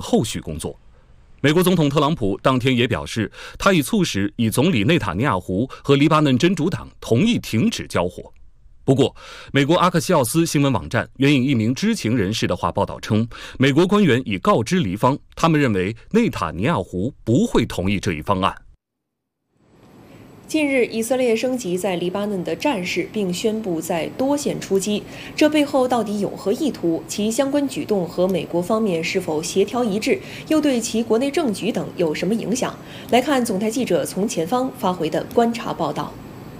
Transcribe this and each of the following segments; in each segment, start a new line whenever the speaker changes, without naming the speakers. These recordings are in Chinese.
后续工作。美国总统特朗普当天也表示，他已促使以总理内塔尼亚胡和黎巴嫩真主党同意停止交火。不过，美国阿克西奥斯新闻网站援引一名知情人士的话报道称，美国官员已告知黎方，他们认为内塔尼亚胡不会同意这一方案。
近日，以色列升级在黎巴嫩的战事，并宣布在多线出击，这背后到底有何意图？其相关举动和美国方面是否协调一致？又对其国内政局等有什么影响？来看总台记者从前方发回的观察报道。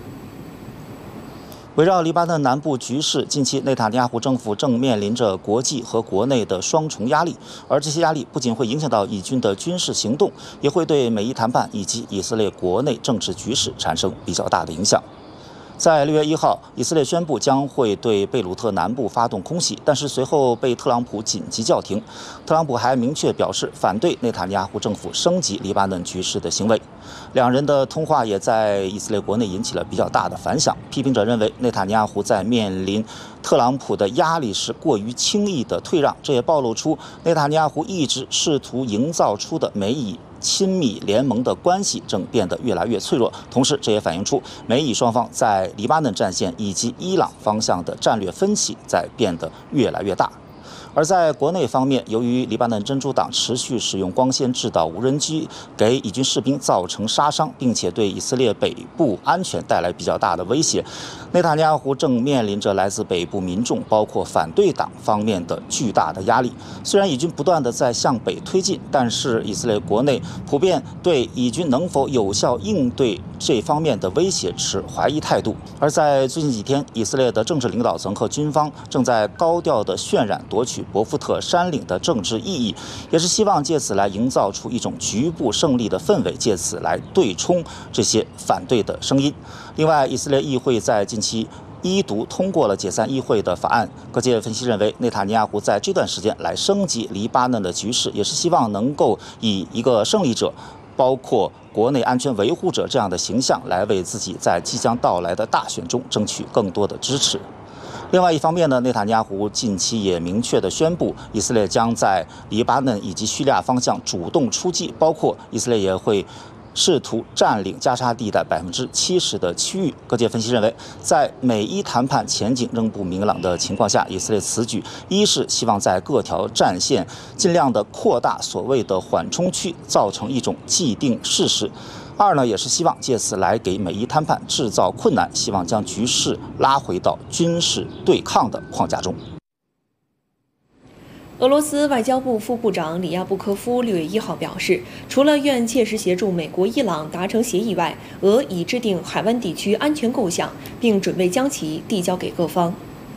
围绕黎巴嫩南部局势，近期内塔尼亚胡政府正面临着国际和国内的双重压力，而这些压力不仅会影响到以军的军事行动，也会对美伊谈判以及以色列国内政治局势产生比较大的影响。在6月1号，以色列宣布将会对贝鲁特南部发动空袭，但是随后被特朗普紧急叫停。特朗普还明确表示反对内塔尼亚胡政府升级黎巴嫩局势的行为。两人的通话也在以色列国内引起了比较大的反响。批评者认为，内塔尼亚胡在面临特朗普的压力时过于轻易的退让，这也暴露出内塔尼亚胡一直试图营造出的美以亲密联盟的关系正变得越来越脆弱，同时这也反映出美以双方在黎巴嫩战线以及伊朗方向的战略分歧在变得越来越大。而在国内方面，由于黎巴嫩真主党持续使用光纤制导无人机给以军士兵造成杀伤，并且对以色列北部安全带来比较大的威胁，内塔尼亚胡正面临着来自北部民众，包括反对党方面的巨大的压力。虽然以军不断地在向北推进，但是以色列国内普遍对以军能否有效应对这方面的威胁持怀疑态度。而在最近几天，以色列的政治领导层和军方正在高调地渲染夺取博福特山岭的政治意义，也是希望借此来营造出一种局部胜利的氛围，借此来对冲这些反对的声音。另外，以色列议会在近期一读通过了解散议会的法案。各界分析认为，内塔尼亚胡在这段时间来升级黎巴嫩的局势，也是希望能够以一个胜利者，包括国内安全维护者这样的形象，来为自己在即将到来的大选中争取更多的支持。另外一方面呢，内塔尼亚胡近期也明确地宣布，以色列将在黎巴嫩以及叙利亚方向主动出击，包括以色列也会试图占领加沙地带70%的区域。各界分析认为，在美伊谈判前景仍不明朗的情况下，以色列此举一是希望在各条战线尽量的扩大所谓的缓冲区，造成一种既定事实。二呢，也是希望借此来给美伊谈判制造困难，希望将局势拉回到军事对抗的框架中。
俄罗斯外交部副部长里亚布科夫6月1号表示，除了愿切实协助美国、伊朗达成协议外，俄已制定海湾地区安全构想，并准备将其递交给各方。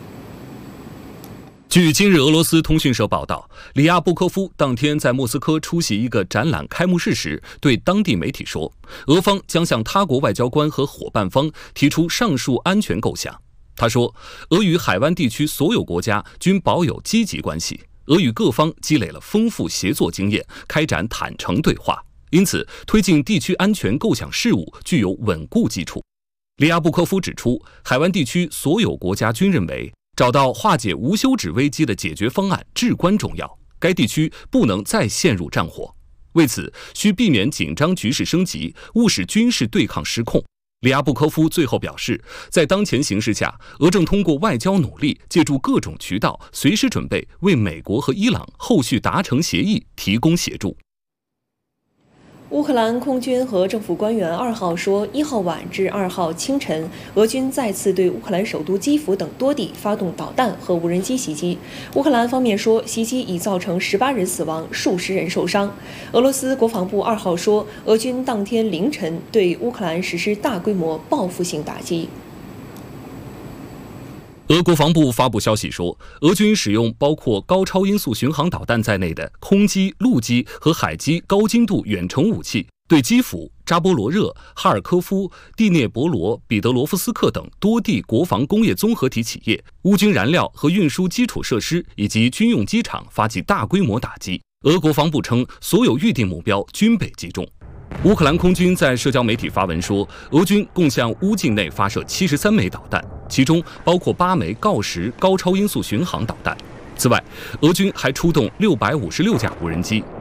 据今日俄罗斯通讯社报道，里亚布科夫当天在莫斯科出席一个展览开幕式时，对当地媒体说，俄方将向他国外交官和伙伴方提出上述安全构想。他说，俄与海湾地区所有国家均保有积极关系，俄与各方积累了丰富协作经验，开展坦诚对话，因此推进地区安全构想事务具有稳固基础。里亚布科夫指出，海湾地区所有国家均认为找到化解无休止危机的解决方案至关重要，该地区不能再陷入战火。为此，需避免紧张局势升级，勿使军事对抗失控。里亚布科夫最后表示，在当前形势下，俄正通过外交努力，借助各种渠道，随时准备为美国和伊朗后续达成协议提供协助。
乌克兰空军和政府官员2号说，1号晚至2号清晨，俄军再次对乌克兰首都基辅等多地发动导弹和无人机袭击。乌克兰方面说，袭击已造成18人死亡，数十人受伤。俄罗斯国防部2号说，俄军当天凌晨对乌克兰实施大规模报复性打击。
俄国防部发布消息说，俄军使用包括高超音速巡航导弹在内的空基、陆基和海基高精度远程武器，对基辅、扎波罗热、哈尔科夫、第聂伯罗、彼得罗夫斯克等多地国防工业综合体企业、乌军燃料和运输基础设施以及军用机场发起大规模打击。俄国防部称，所有预定目标均被击中。乌克兰空军在社交媒体发文说，俄军共向乌境内发射73枚导弹，其中包括8枚锆石高超音速巡航导弹。此外，俄军还出动656架无人机，